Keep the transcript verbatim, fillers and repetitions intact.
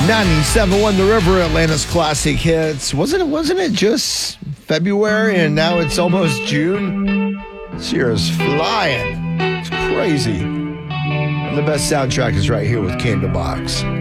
ninety-seven point one The River, Atlanta's classic hits. Wasn't it, wasn't it just February and now it's almost June? This year is flying. It's crazy. And the best soundtrack is right here with Candlebox.